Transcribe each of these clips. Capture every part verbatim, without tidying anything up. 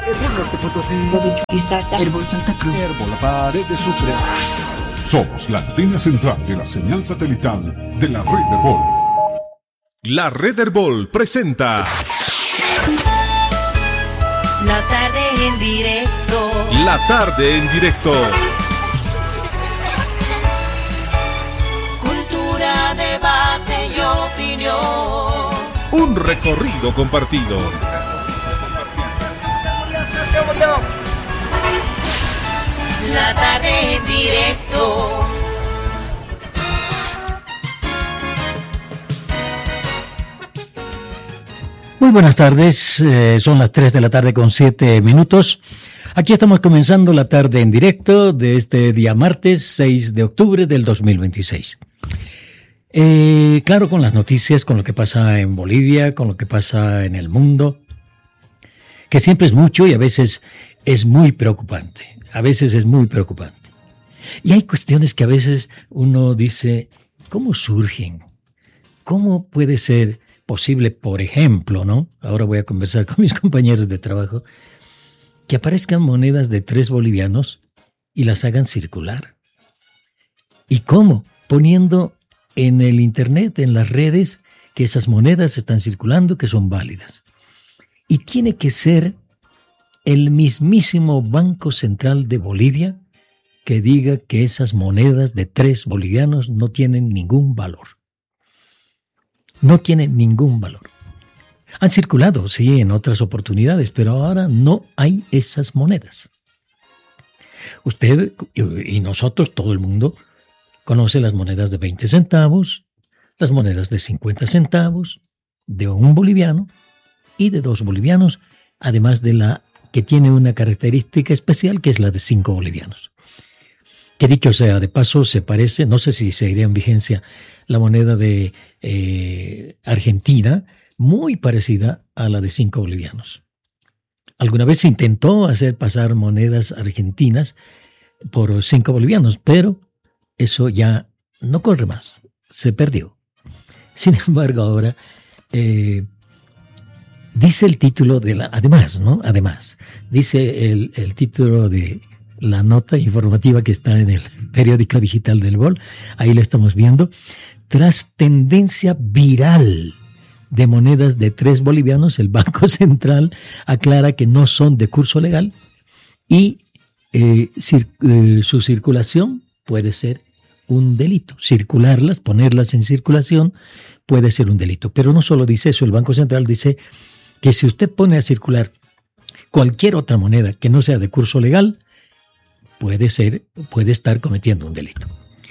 Herbol Norte Potosí, Herbol Santa Cruz, Herbol La Paz, desde Sucre. Somos la antena central de la señal satelital de la red Herbol. La red Herbol presenta La tarde en directo. La tarde en directo. Cultura, debate y opinión. Un recorrido compartido. La tarde en directo. Muy buenas tardes, eh, son las tres de la tarde con siete minutos. Aquí estamos comenzando la tarde en directo de este día martes seis de octubre del dos mil veintiséis. Eh, claro, con las noticias, con lo que pasa en Bolivia, con lo que pasa en el mundo, que siempre es mucho y a veces es muy preocupante, a veces es muy preocupante. Y hay cuestiones que a veces uno dice, ¿cómo surgen? ¿Cómo puede ser posible, por ejemplo, ¿no? Ahora voy a conversar con mis compañeros de trabajo, que aparezcan monedas de tres bolivianos y las hagan circular. ¿Y cómo? Poniendo en el internet, en las redes, que esas monedas están circulando, que son válidas. Y tiene que ser el mismísimo Banco Central de Bolivia que diga que esas monedas de tres bolivianos no tienen ningún valor. No tienen ningún valor. Han circulado, sí, en otras oportunidades, pero ahora no hay esas monedas. Usted y nosotros, todo el mundo, conoce las monedas de veinte centavos, las monedas de cincuenta centavos, de un boliviano y de dos bolivianos, además de la que tiene una característica especial, que es la de cinco bolivianos. Que dicho sea de paso, se parece, no sé si seguiría en vigencia, la moneda de eh, Argentina, muy parecida a la de cinco bolivianos. Alguna vez se intentó hacer pasar monedas argentinas por cinco bolivianos, pero eso ya no corre más, se perdió. Sin embargo, ahora eh, dice el título de la, además, ¿no? Además, dice el, el título de la nota informativa que está en el periódico digital del Bol, ahí lo estamos viendo. Tras tendencia viral de monedas de tres bolivianos, el Banco Central aclara que no son de curso legal y eh, cir- eh, su circulación puede ser un delito. Circularlas, ponerlas en circulación puede ser un delito. Pero no solo dice eso, el Banco Central dice que si usted pone a circular cualquier otra moneda que no sea de curso legal, puede ser, puede estar cometiendo un delito.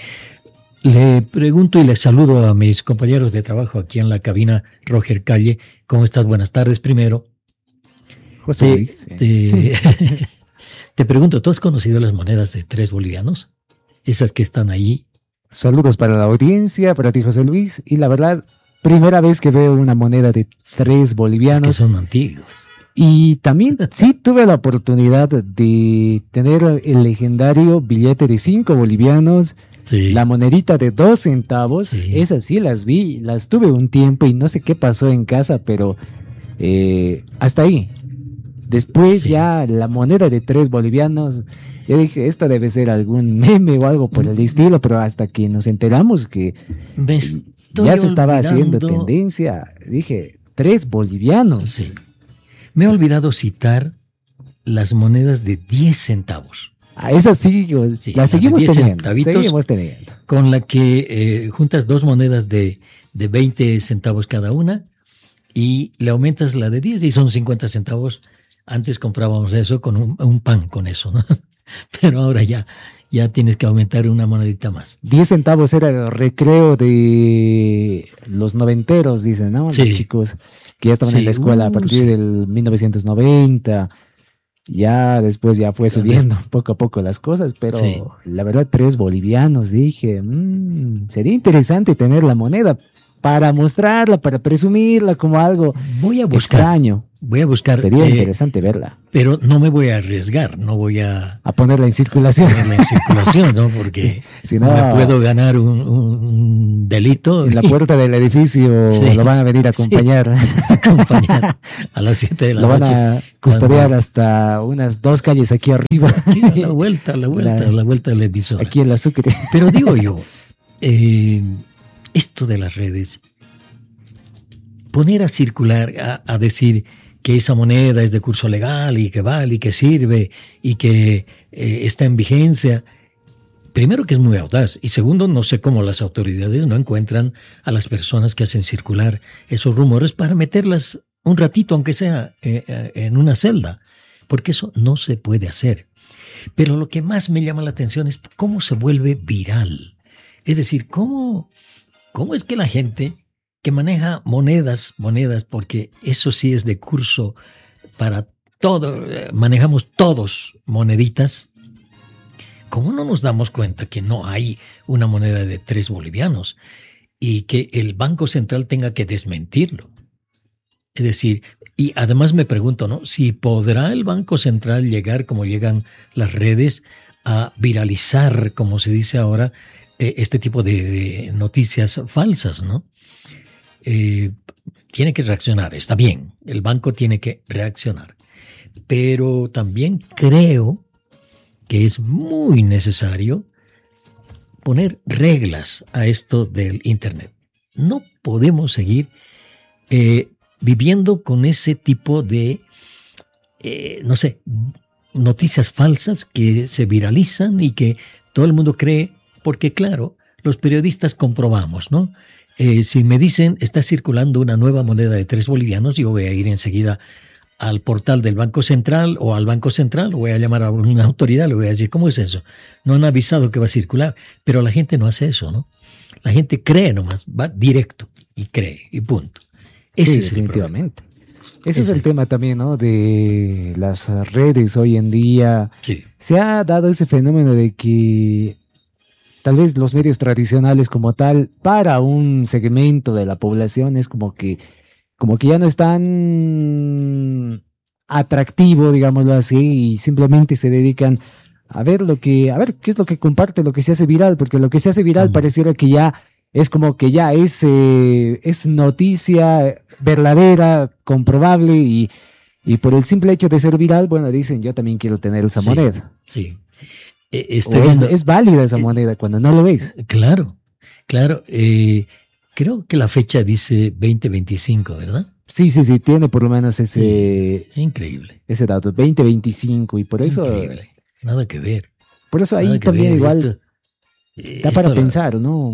Le pregunto y le saludo a mis compañeros de trabajo aquí en la cabina, Roger Calle. ¿Cómo estás? Buenas tardes primero. José te, Luis. Te, te pregunto, ¿tú has conocido las monedas de tres bolivianos? Esas que están ahí. Saludos para la audiencia, para ti José Luis. Y la verdad, primera vez que veo una moneda de tres bolivianos. Es que son antiguas. Y también sí tuve la oportunidad de tener el legendario billete de cinco bolivianos, sí. La monedita de dos centavos, sí. Esas sí las vi, las tuve un tiempo y no sé qué pasó en casa, pero eh, hasta ahí. Después sí. Ya la moneda de tres bolivianos, yo dije, esta debe ser algún meme o algo por el estilo, pero hasta que nos enteramos que ya se estaba haciendo tendencia, dije, tres bolivianos. Sí. Me he olvidado citar las monedas de diez centavos. Ah, esas sí, sí las seguimos teniendo, seguimos teniendo. Con la que eh, juntas dos monedas de, de veinte centavos cada una y le aumentas la de diez y son cincuenta centavos. Antes comprábamos eso con un, un pan con eso, ¿no? Pero ahora ya, ya tienes que aumentar una monedita más. diez centavos era el recreo de los noventeros, dicen, ¿no? Sí. Los chicos que ya estaban sí. en la escuela a partir uh, sí. del mil novecientos noventa. Ya después ya fue subiendo poco a poco las cosas, pero sí. La verdad tres bolivianos, dije, mmm, sería interesante tener la moneda, para mostrarla, para presumirla como algo voy a buscar, extraño. Voy a buscar. Sería eh, interesante verla. Pero no me voy a arriesgar, no voy a... A ponerla en circulación. A ponerla en circulación, ¿no? Porque si no, me puedo ganar un, un, un delito. En la puerta del edificio sí, lo van a venir a acompañar. Sí, acompañar a las siete de la lo noche. Lo van a custodiar cuando... hasta unas dos calles aquí arriba. Aquí a la vuelta, a la vuelta, la, a la vuelta del emisora. Aquí en la Sucre. Pero digo yo, eh, esto de las redes, poner a circular, a, a decir que esa moneda es de curso legal y que vale y que sirve y que eh, está en vigencia, primero que es muy audaz y segundo no sé cómo las autoridades no encuentran a las personas que hacen circular esos rumores para meterlas un ratito, aunque sea eh, eh, en una celda, porque eso no se puede hacer. Pero lo que más me llama la atención es cómo se vuelve viral. Es decir, cómo, cómo es que la gente que maneja monedas, monedas, porque eso sí es de curso para todo, manejamos todos moneditas. ¿Cómo no nos damos cuenta que no hay una moneda de tres bolivianos y que el Banco Central tenga que desmentirlo? Es decir, y además me pregunto, ¿no? Si podrá el Banco Central llegar, como llegan las redes, a viralizar, como se dice ahora, eh, este tipo de, de noticias falsas, ¿no? Eh, tiene que reaccionar, está bien, el banco tiene que reaccionar, pero también creo que es muy necesario poner reglas a esto del Internet. No podemos seguir eh, viviendo con ese tipo de, eh, no sé, noticias falsas que se viralizan y que todo el mundo cree, porque claro, los periodistas comprobamos, ¿no? Eh, si me dicen, está circulando una nueva moneda de tres bolivianos, yo voy a ir enseguida al portal del Banco Central o al Banco Central, o voy a llamar a una autoridad, le voy a decir, ¿cómo es eso? No han avisado que va a circular, pero la gente no hace eso, ¿no? La gente cree nomás, va directo y cree y punto. Ese sí, es definitivamente. El Ese es el tema también, ¿no? De las redes hoy en día. Sí. Se ha dado ese fenómeno de que tal vez los medios tradicionales como tal, para un segmento de la población es como que, como que ya no es tan atractivo, digámoslo así, y simplemente se dedican a ver lo que, a ver qué es lo que comparte, lo que se hace viral, porque lo que se hace viral mm. pareciera que ya es como que ya es, eh, es noticia verdadera, comprobable, y, y por el simple hecho de ser viral, bueno, dicen, yo también quiero tener esa sí, moneda. Sí. Estoy es, es válida esa moneda cuando no lo ves. Claro, claro. Eh, creo que la fecha dice veinte veinticinco, ¿verdad? Sí, sí, sí, tiene por lo menos ese... Sí, increíble. Ese dato, veinte veinticinco, y por eso... Increíble. Nada que ver. Por eso ahí también ver. igual esto, da para pensar, la... ¿no?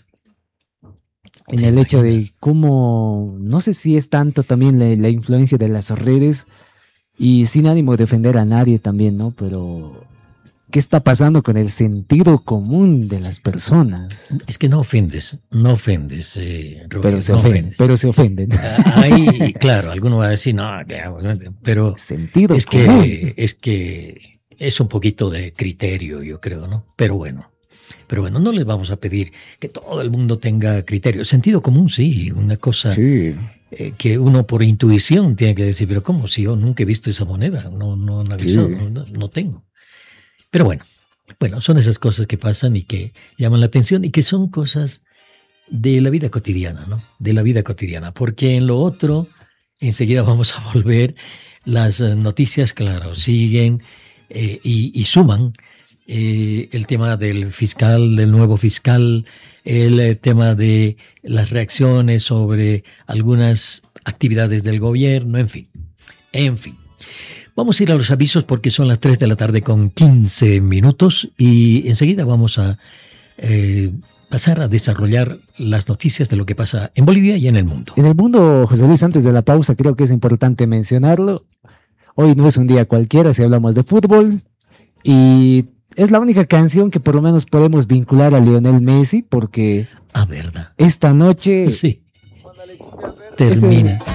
En el hecho de cómo... No sé si es tanto también la, la influencia de las redes, y sin ánimo de defender a nadie también, ¿no? Pero... ¿qué está pasando con el sentido común de las personas? Es que no ofendes, no ofendes, eh, Rubén, pero se no ofenden, ofendes. pero se ofenden. Ahí, claro, alguno va a decir, no, pero sentido es común. que es que es un poquito de criterio, yo creo, ¿no? Pero bueno, pero bueno, no les vamos a pedir que todo el mundo tenga criterio. Sentido común, sí, una cosa sí. eh, que uno por intuición tiene que decir, pero ¿cómo? Si yo nunca he visto esa moneda, no, no han avisado, sí. no, no tengo. Pero bueno, bueno, son esas cosas que pasan y que llaman la atención y que son cosas de la vida cotidiana, ¿no? De la vida cotidiana, porque en lo otro, enseguida vamos a volver, las noticias, claro, siguen eh, y, y suman eh, el tema del fiscal, del nuevo fiscal, el eh, tema de las reacciones sobre algunas actividades del gobierno, en fin, en fin. Vamos a ir a los avisos porque son las tres de la tarde con quince minutos y enseguida vamos a eh, pasar a desarrollar las noticias de lo que pasa en Bolivia y en el mundo. En el mundo, José Luis, antes de la pausa creo que es importante mencionarlo. Hoy no es un día cualquiera si hablamos de fútbol y es la única canción que por lo menos podemos vincular a Lionel Messi porque ah, ¿verdad? Esta noche sí. termina. Este,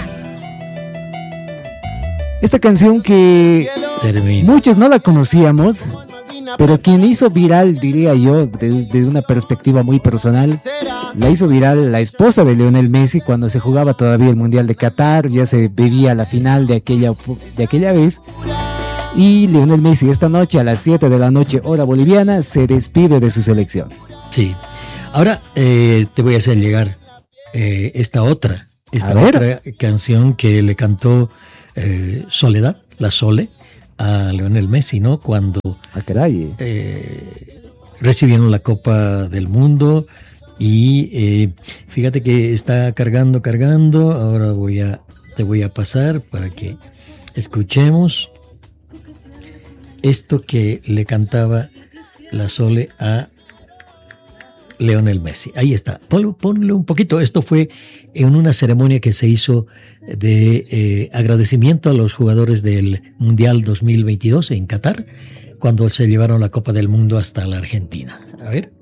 Esta canción que Termina. muchos no la conocíamos, Pero quien hizo viral, diría yo, desde de una perspectiva muy personal, la hizo viral la esposa de Lionel Messi cuando se jugaba todavía el Mundial de Qatar, ya se vivía la final de aquella, de aquella vez. Y Lionel Messi esta noche a las siete de la noche, hora boliviana, se despide de su selección. Sí. Ahora eh, te voy a hacer llegar eh, esta otra, esta otra canción que le cantó eh, Soledad, la Sole, a Lionel Messi, ¿no? Cuando ah, caray. Eh, recibieron la Copa del Mundo y eh, fíjate que está cargando, cargando. Ahora voy a, te voy a pasar para que escuchemos esto que le cantaba la Sole a Lionel Messi. Ahí está, ponle, ponle un poquito. Esto fue en una ceremonia que se hizo de eh, agradecimiento a los jugadores del Mundial dos mil veintidós en Qatar, cuando se llevaron la Copa del Mundo hasta la Argentina. A ver.